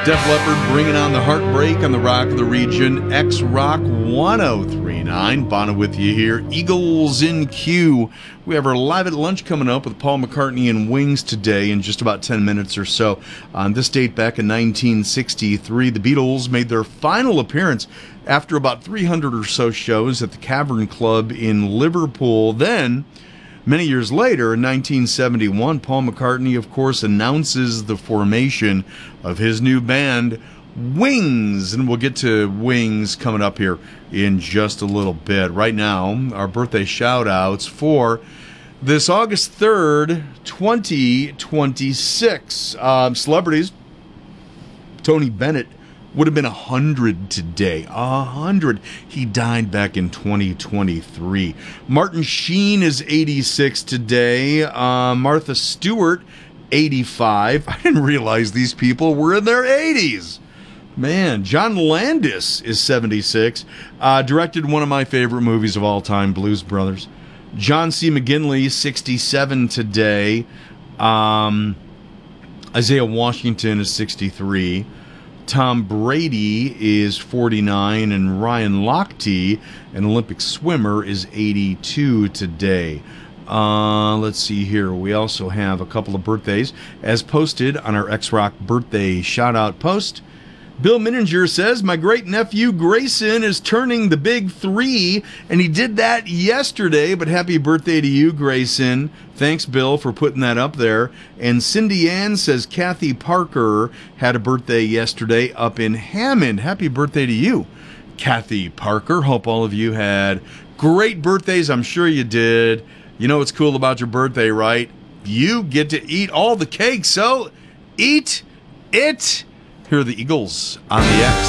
Def Leppard bringing on the heartbreak on the Rock of the Region. X-Rock 1039. Bono with you here. Eagles in queue. We have our Live at Lunch coming up with Paul McCartney and Wings today in just about 10 minutes or so. On this date back in 1963, the Beatles made their final appearance after about 300 or so shows at the Cavern Club in Liverpool. Then, many years later, in 1971, Paul McCartney, of course, announces the formation of his new band, Wings. And we'll get to Wings coming up here in just a little bit. Right now, our birthday shout-outs for this August 3rd, 2026. Celebrities, Tony Bennett would have been 100 today. 100. He died back in 2023. Martin Sheen is 86 today. Martha Stewart, 85. I didn't realize these people were in their 80s. Man, John Landis is 76. Directed one of my favorite movies of all time, Blues Brothers. John C. McGinley, 67 today. Isaiah Washington is 63. Tom Brady is 49, and Ryan Lochte, an Olympic swimmer, is 82 today. Let's see here. We also have a couple of birthdays as posted on our X-Rock birthday shout-out post. Bill Mininger says, my great-nephew Grayson is turning the big 3, and he did that yesterday, but happy birthday to you, Grayson. Thanks, Bill, for putting that up there. And Cindy Ann says Kathy Parker had a birthday yesterday up in Hammond. Happy birthday to you, Kathy Parker. Hope all of you had great birthdays. I'm sure you did. You know what's cool about your birthday, right? You get to eat all the cake, so eat it. Here are the Eagles on the X.